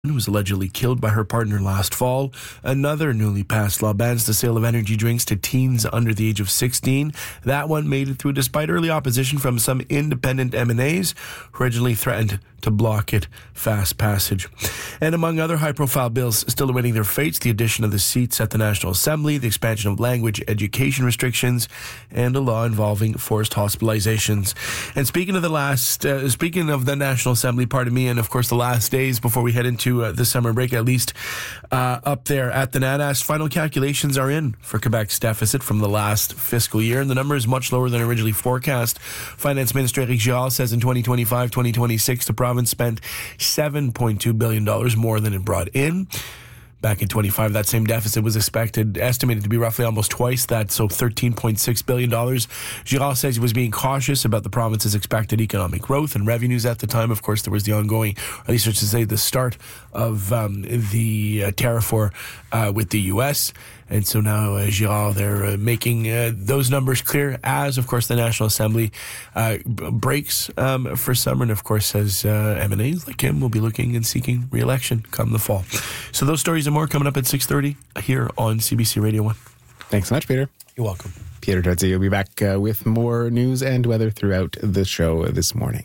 who was allegedly killed by her partner last fall. Another newly passed law bans the sale of energy drinks to teens under the age of 16. That one made it through despite early opposition from some independent MNAs who originally threatened to block it fast passage. And among other high-profile bills still awaiting their fates, the addition of the seats at the National Assembly, the expansion of language education restrictions, and a law involving forced hospitalizations. And speaking of the National Assembly, and of course the last days before we head into the summer break, at least up there at the NANAS, final calculations are in for Quebec's deficit from the last fiscal year, and the number is much lower than originally forecast. Finance Minister Éric Girard says in 2025-2026, the province spent $7.2 billion more than it brought in. Back in 25, that same deficit was estimated to be roughly almost twice that, so $13.6 billion. Girard says he was being cautious about the province's expected economic growth and revenues at the time. Of course, there was the ongoing, or at least I should say, the start of the tariff war with the U.S., and so now Girard, they're making those numbers clear as, of course, the National Assembly breaks for summer. And, of course, as MNAs like him will be looking and seeking re-election come the fall. So those stories and more coming up at 6:30 here on CBC Radio 1. Thanks so much, Peter. You're welcome. Peter Tutsi will be back with more news and weather throughout the show this morning.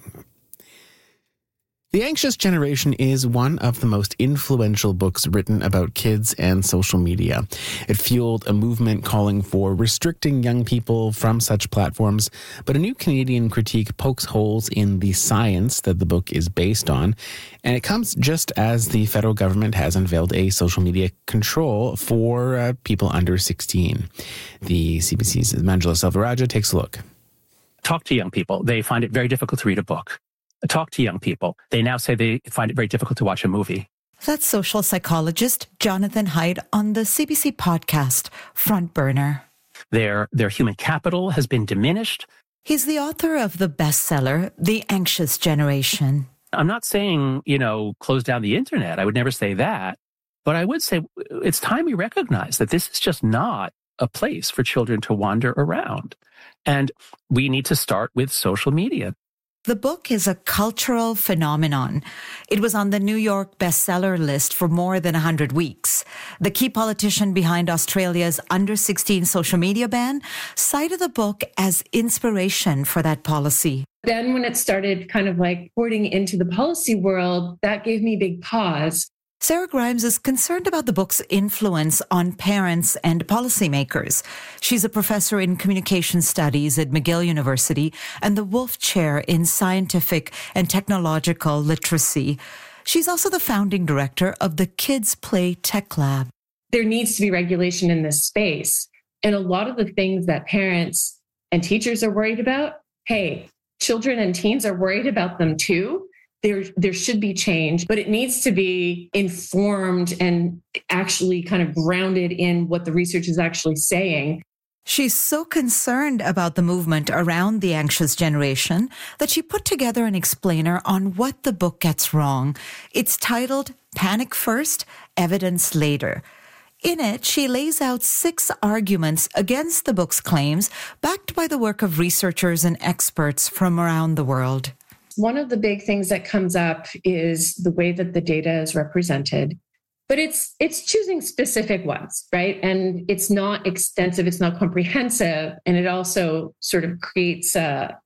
The Anxious Generation is one of the most influential books written about kids and social media. It fueled a movement calling for restricting young people from such platforms, but a new Canadian critique pokes holes in the science that the book is based on, and it comes just as the federal government has unveiled a social media control for people under 16. The CBC's Manjula Selvarajah takes a look. Talk to young people. They find it very difficult to read a book. Talk to young people. They now say they find it very difficult to watch a movie. That's social psychologist Jonathan Haidt on the CBC podcast, Front Burner. Their human capital has been diminished. He's the author of the bestseller, The Anxious Generation. I'm not saying, close down the internet. I would never say that. But I would say it's time we recognize that this is just not a place for children to wander around. And we need to start with social media. The book is a cultural phenomenon. It was on the New York bestseller list for more than 100 weeks. The key politician behind Australia's under-16 social media ban cited the book as inspiration for that policy. Then when it started kind of like porting into the policy world, that gave me big pause. Sarah Grimes is concerned about the book's influence on parents and policymakers. She's a professor in communication studies at McGill University and the Wolf Chair in Scientific and Technological Literacy. She's also the founding director of the Kids Play Tech Lab. There needs to be regulation in this space. And a lot of the things that parents and teachers are worried about, hey, children and teens are worried about them too. There should be change, but it needs to be informed and actually kind of grounded in what the research is actually saying. She's so concerned about the movement around the anxious generation that she put together an explainer on what the book gets wrong. It's titled Panic First, Evidence Later. In it, she lays out 6 arguments against the book's claims, backed by the work of researchers and experts from around the world. One of the big things that comes up is the way that the data is represented, but it's choosing specific ones, right? And it's not extensive, it's not comprehensive, and it also sort of creates a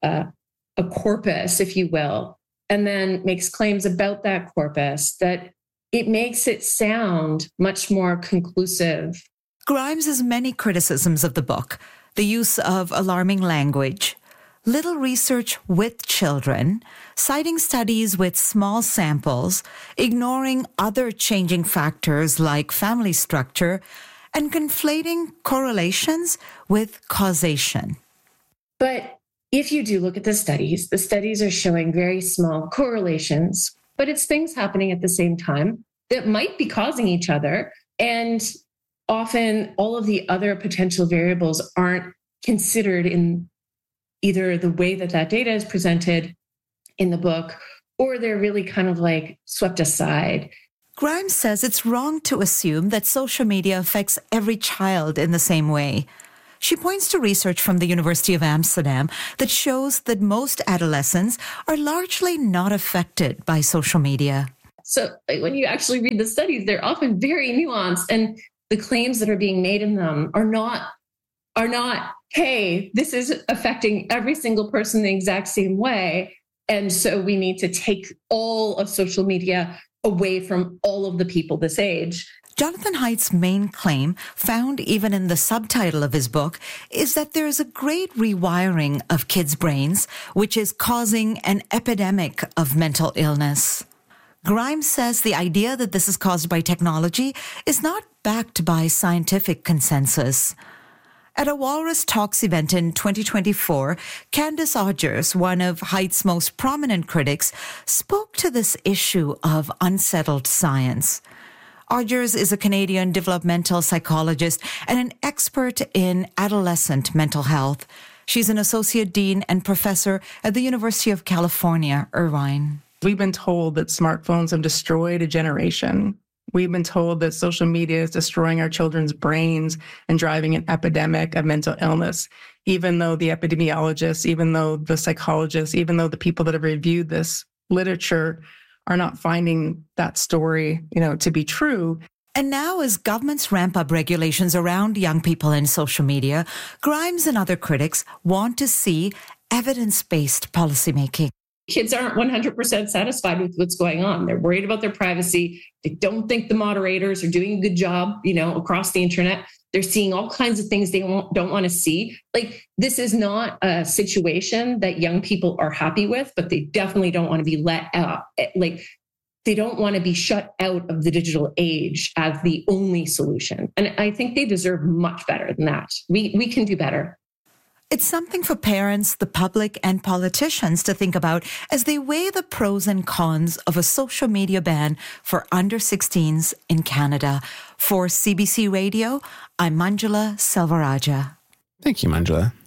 corpus, if you will, and then makes claims about that corpus that it makes it sound much more conclusive. Grimes has many criticisms of the book: the use of alarming language, little research with children, citing studies with small samples, ignoring other changing factors like family structure, and conflating correlations with causation. But if you do look at the studies are showing very small correlations, but it's things happening at the same time that might be causing each other. And often all of the other potential variables aren't considered in either the way that data is presented in the book, or they're really kind of like swept aside. Grimes says it's wrong to assume that social media affects every child in the same way. She points to research from the University of Amsterdam that shows that most adolescents are largely not affected by social media. So like, when you actually read the studies, they're often very nuanced, and the claims that are being made in them are not, hey, this is affecting every single person the exact same way. And so we need to take all of social media away from all of the people this age. Jonathan Haidt's main claim, found even in the subtitle of his book, is that there is a great rewiring of kids' brains, which is causing an epidemic of mental illness. Grimes says the idea that this is caused by technology is not backed by scientific consensus. At a Walrus Talks event in 2024, Candace Odgers, one of Haidt's most prominent critics, spoke to this issue of unsettled science. Odgers is a Canadian developmental psychologist and an expert in adolescent mental health. She's an associate dean and professor at the University of California, Irvine. We've been told that smartphones have destroyed a generation. We've been told that social media is destroying our children's brains and driving an epidemic of mental illness, even though the epidemiologists, even though the psychologists, even though the people that have reviewed this literature are not finding that story, to be true. And now, as governments ramp up regulations around young people in social media, Grimes and other critics want to see evidence-based policymaking. Kids aren't 100% satisfied with what's going on. They're worried about their privacy. They don't think the moderators are doing a good job, across the internet. They're seeing all kinds of things they don't want to see. Like, this is not a situation that young people are happy with, but they definitely don't want to be let out. They don't want to be shut out of the digital age as the only solution. And I think they deserve much better than that. We can do better. It's something for parents, the public, and politicians to think about as they weigh the pros and cons of a social media ban for under 16s in Canada. For CBC Radio, I'm Manjula Selvarajah. Thank you, Manjula.